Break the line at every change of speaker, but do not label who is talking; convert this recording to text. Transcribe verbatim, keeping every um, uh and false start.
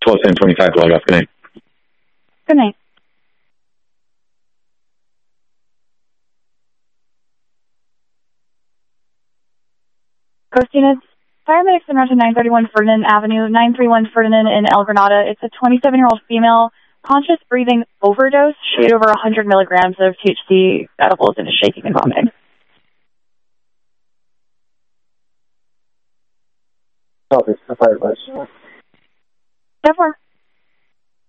twelve ten twenty-five, log off. Good night.
Good night. Coast units, paramedics en route to nine thirty-one Ferdinand Avenue, nine thirty-one Ferdinand in El Granada. It's a twenty-seven-year-old female, conscious breathing overdose, shade over one hundred milligrams of T H C edibles and is shaking and vomiting.
Copy. The fire advice.
Therefore.